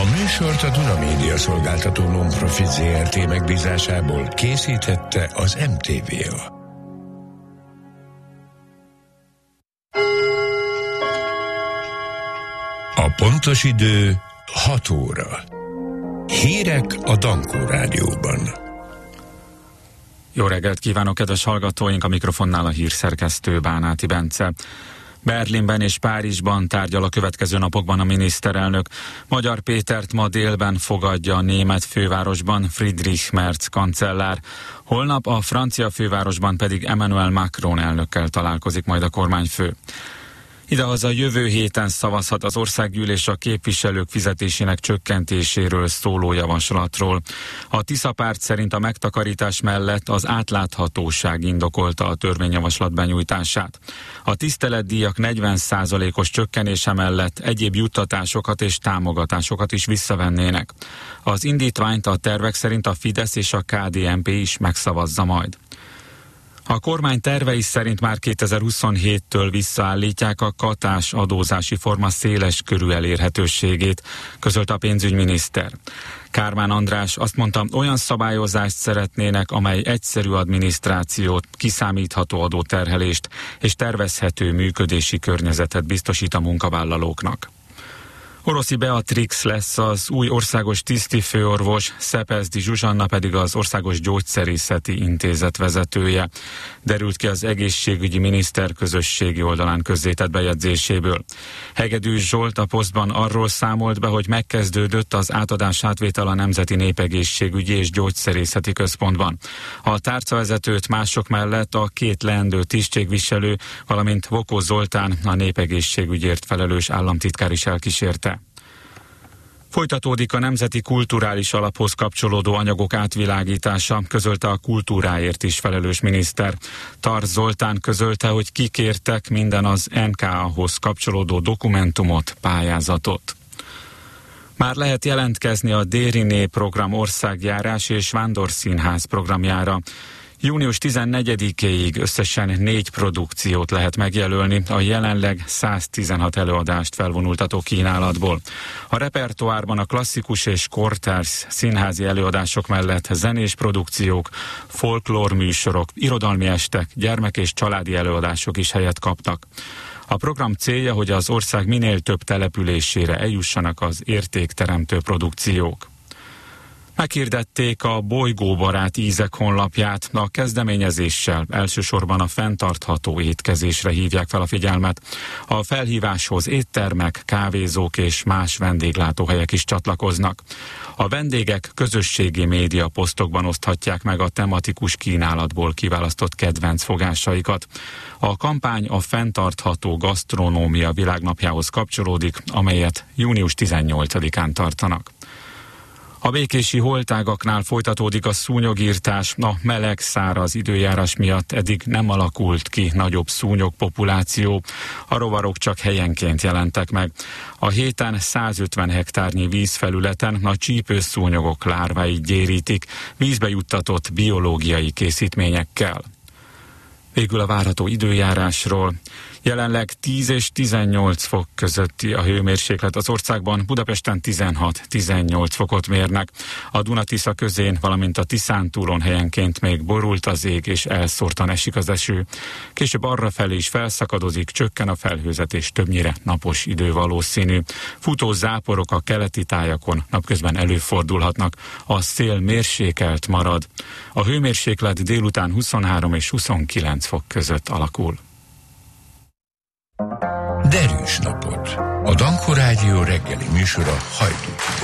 műsort a Duna Média Szolgáltató Non-Profit Zrt. Megbízásából készítette az MTVA. A pontos idő 6 óra. Hírek a Dankó Rádióban. Jó reggelt kívánok, kedves hallgatóink! A mikrofonnál a hírszerkesztő Bánáti Bence. Berlinben és Párizsban tárgyal a következő napokban a miniszterelnök. Magyar Pétert ma délben fogadja a német fővárosban Friedrich Merz kancellár. Holnap a francia fővárosban pedig Emmanuel Macron elnökkel találkozik majd a kormányfő. Idehaza jövő héten szavazhat az országgyűlés a képviselők fizetésének csökkentéséről szóló javaslatról. A Tisza párt szerint a megtakarítás mellett az átláthatóság indokolta a törvényjavaslat benyújtását. A tiszteletdíjak 40%-os csökkenése mellett egyéb juttatásokat és támogatásokat is visszavennének. Az indítványt a tervek szerint a Fidesz és a KDNP is megszavazza majd. A kormány tervei szerint már 2027-től visszaállítják a katás adózási forma széles körű elérhetőségét, közölte a pénzügyminiszter. Kármán András azt mondta, olyan szabályozást szeretnének, amely egyszerű adminisztrációt, kiszámítható adóterhelést és tervezhető működési környezetet biztosít a munkavállalóknak. Oroszi Beatrix lesz az új országos tisztifőorvos, Szepezdi Zsuzsanna pedig az Országos Gyógyszerészeti Intézet vezetője. Derült ki az egészségügyi miniszter közösségi oldalán közzétett bejegyzéséből. Hegedűs Zsolt a posztban arról számolt be, hogy megkezdődött az átadás-átvétel a Nemzeti Népegészségügyi és Gyógyszerészeti Központban. A tárcavezetőt mások mellett a 2 leendő tisztségviselő, valamint Vokó Zoltán, a népegészségügyért felelős államtitkár is elkísérte. Folytatódik a Nemzeti Kulturális Alaphoz kapcsolódó anyagok átvilágítása, közölte a kultúráért is felelős miniszter. Tarz Zoltán közölte, hogy kikértek minden az NKA-hoz kapcsolódó dokumentumot, pályázatot. Már lehet jelentkezni a Dériné program országjárás és vándorszínház programjára. Június 14-éig összesen 4 produkciót lehet megjelölni a jelenleg 116 előadást felvonultató kínálatból. A repertoárban a klasszikus és kortárs színházi előadások mellett zenés produkciók, folklór műsorok, irodalmi estek, gyermek- és családi előadások is helyet kaptak. A program célja, hogy az ország minél több településére eljussanak az értékteremtő produkciók. Meghirdették a Bolygóbarát ízek honlapját, a kezdeményezéssel elsősorban a fenntartható étkezésre hívják fel a figyelmet. A felhíváshoz éttermek, kávézók és más vendéglátóhelyek is csatlakoznak. A vendégek közösségi média posztokban oszthatják meg a tematikus kínálatból kiválasztott kedvenc fogásaikat. A kampány a fenntartható gasztronómia világnapjához kapcsolódik, amelyet június 18-án tartanak. A békési holtágaknál folytatódik a szúnyogirtás. A meleg, száraz időjárás miatt eddig nem alakult ki nagyobb szúnyog populáció. A rovarok csak helyenként jelentek meg. A héten 150 hektárnyi vízfelületen a csípőszúnyogok lárváit gyérítik, vízbe juttatott biológiai készítményekkel. Végül a várható időjárásról. Jelenleg 10 és 18 fok közötti a hőmérséklet az országban, Budapesten 16-18 fokot mérnek. A Duna-Tisza közén, valamint a Tiszántúlon helyenként még borult az ég és elszórtan esik az eső. Később arrafelé is felszakadozik, csökken a felhőzet és többnyire napos idő valószínű. Futó záporok a keleti tájakon napközben előfordulhatnak, a szél mérsékelt marad. A hőmérséklet délután 23 és 29 fok között alakul. Derűs napot! A Dankó Rádió reggeli műsora hajtó.